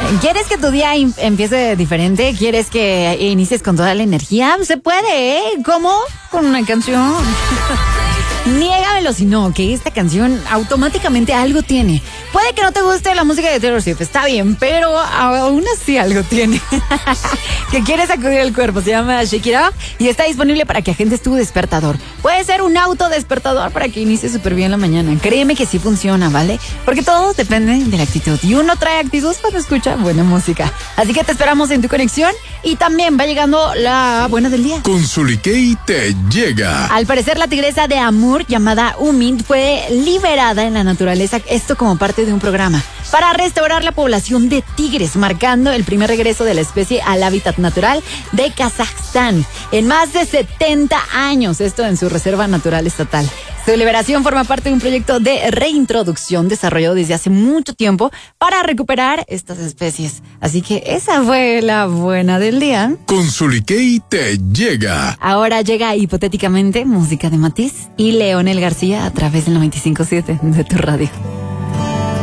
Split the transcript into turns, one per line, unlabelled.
¿Quieres que tu día empiece diferente? ¿Quieres que inicies con toda la energía? Se puede, ¿eh? ¿Cómo? Con una canción. Niégamelo si no, que esta canción automáticamente algo tiene. Puede que no te guste la música de Taylor Swift, está bien, pero aún así algo tiene. Que quiere sacudir el cuerpo, se llama Shake It Up y está disponible para que agendes tu despertador. Puede ser un autodespertador para que inicies súper bien la mañana. Créeme que sí funciona, ¿vale? Porque todo depende de la actitud y uno trae actitud cuando escucha buena música. Así que te esperamos en tu conexión y también va llegando la buena del día.
Con Zulikey te llega.
Al parecer la tigresa de Amur llamada Umid fue liberada en la naturaleza, esto como parte de un programa para restaurar la población de tigres, marcando el primer regreso de la especie al hábitat natural de Kazajstán en más de 70 años, esto en su reserva natural estatal. Su liberación forma parte de un proyecto de reintroducción desarrollado desde hace mucho tiempo para recuperar estas especies. Así que esa fue la buena del día.
Con Zulikey te llega.
Ahora llega hipotéticamente música de Matiz y Leonel García a través del 95.7 de tu radio.